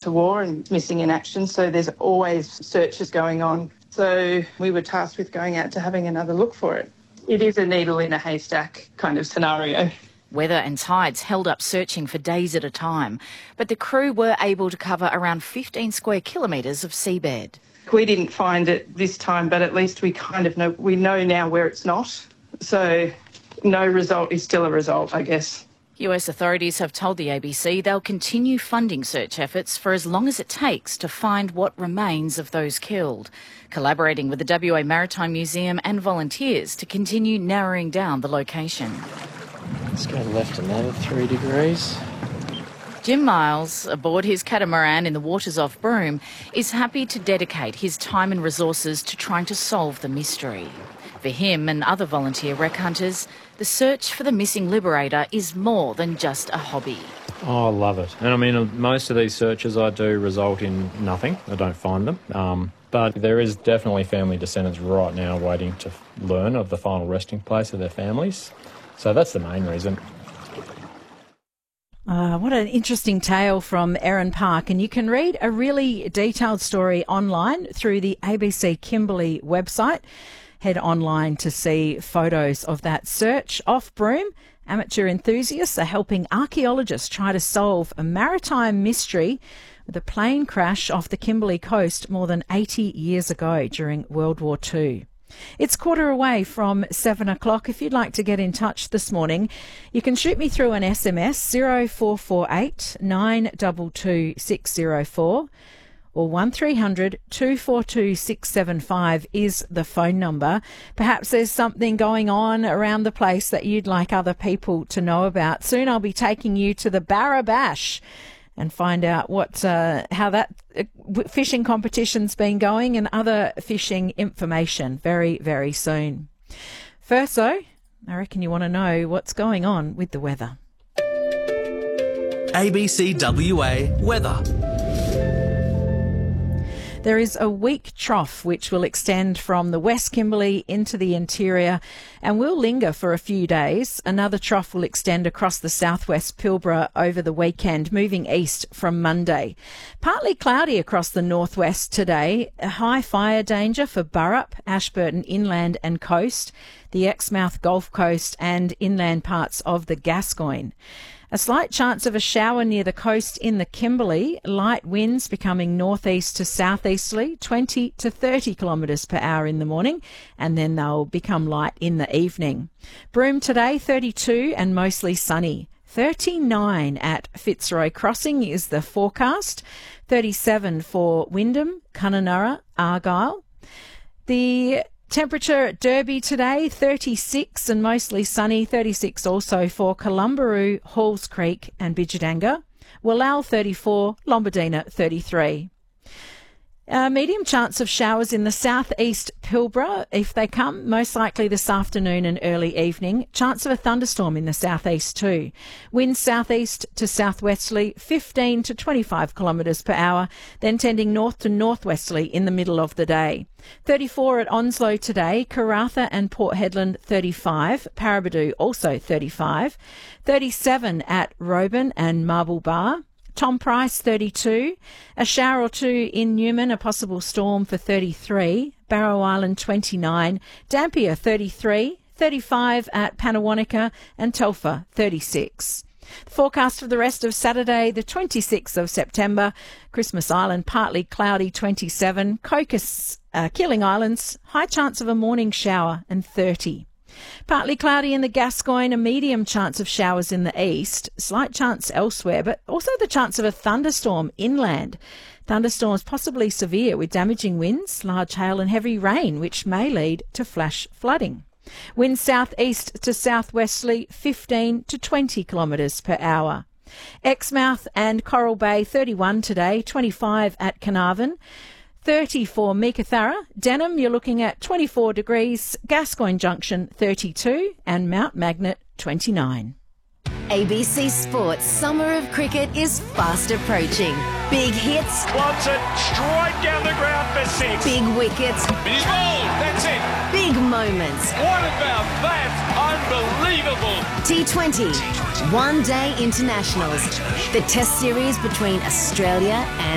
to war and missing in action, so there's always searches going on. So we were tasked with going out to having another look for it. It is a needle in a haystack kind of scenario. Weather and tides held up searching for days at a time, but the crew were able to cover around 15 square kilometres of seabed. We didn't find it this time, but at least we kind of know, we know now where it's not. So no result is still a result, I guess. US authorities have told the ABC they'll continue funding search efforts for as long as it takes to find what remains of those killed, collaborating with the WA Maritime Museum and volunteers to continue narrowing down the location. Let's go left another 3 degrees. Jim Miles, aboard his catamaran in the waters off Broome, is happy to dedicate his time and resources to trying to solve the mystery. For him and other volunteer wreck hunters, the search for the missing Liberator is more than just a hobby. Oh, I love it. And I mean, most of these searches I do result in nothing. I don't find them. But there is definitely family descendants right now waiting to learn of the final resting place of their families. So that's the main reason. What an interesting tale from Erin Park. And you can read a really detailed story online through the ABC Kimberley website. Head online to see photos of that search. Off Broome, amateur enthusiasts are helping archaeologists try to solve a maritime mystery with a plane crash off the Kimberley coast more than 80 years ago during World War II. It's quarter away from 7 o'clock. If you'd like to get in touch this morning, you can shoot me through an SMS 0448 922 604 or 1300 242 675 is the phone number. Perhaps there's something going on around the place that you'd like other people to know about. Soon I'll be taking you to the Barra Bash and find out how that fishing competition's been going and other fishing information very, very soon. First, though, I reckon you want to know what's going on with the weather. ABC WA weather. There is a weak trough which will extend from the West Kimberley into the interior and will linger for a few days. Another trough will extend across the southwest Pilbara over the weekend, moving east from Monday. Partly cloudy across the northwest today. A high fire danger for Burrup, Ashburton inland and coast, the Exmouth Gulf Coast and inland parts of the Gascoyne. A slight chance of a shower near the coast in the Kimberley. Light winds becoming northeast to southeasterly, 20 to 30 kilometres per hour in the morning, and then they'll become light in the evening. Broome today, 32 and mostly sunny. 39 at Fitzroy Crossing is the forecast. 37 for Wyndham, Kununurra, Argyle. The temperature at Derby today, 36 and mostly sunny, 36 also for Columbaroo, Halls Creek and Bidjadanga. Wallal 34, Lombardina 33. Medium chance of showers in the southeast Pilbara. If they come, most likely this afternoon and early evening. Chance of a thunderstorm in the southeast too. Winds southeast to southwesterly, 15 to 25 kilometres per hour, then tending north to northwesterly in the middle of the day. 34 at Onslow today, Karratha and Port Hedland 35, Paraburdoo also 35, 37 at Roban and Marble Bar. Tom Price 32, a shower or two in Newman, a possible storm for 33, Barrow Island 29, Dampier 33, 35 at Pannawonica and Telfer 36. The forecast for the rest of Saturday, the 26th of September, Christmas Island partly cloudy 27, Cocos, Keeling Islands, high chance of a morning shower and 30. Partly cloudy in the Gascoyne, a medium chance of showers in the east, slight chance elsewhere, but also the chance of a thunderstorm inland. Thunderstorms possibly severe with damaging winds, large hail and heavy rain, which may lead to flash flooding. Winds southeast to southwesterly, 15 to 20 kilometres per hour. Exmouth and Coral Bay 31 today, 25 at Carnarvon. 30 for Meekatharra. Denham, you're looking at 24 degrees. Gascoyne Junction, 32. And Mount Magnet, 29. ABC Sports Summer of Cricket is fast approaching. Big hits. Wants it straight down the ground for 6. Big wickets. He's bowled. That's it. Big moments. What about that? Unbelievable. T20. One-day internationals. The test series between Australia and